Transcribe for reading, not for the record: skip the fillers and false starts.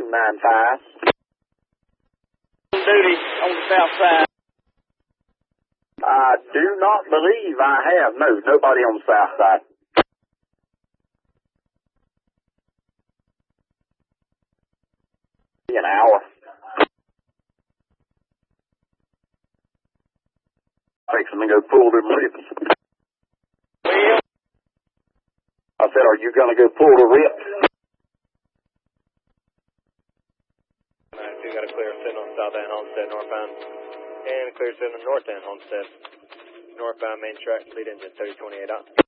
195. Duty on the south side. I do not believe I have. No, nobody on the south side. An hour. Fixing to go pull them rips. Well, I said, are you going to go pull the rips? You got a clear signal south end Homestead northbound, and a clear signal north end Homestead northbound main track, lead engine 3028 out.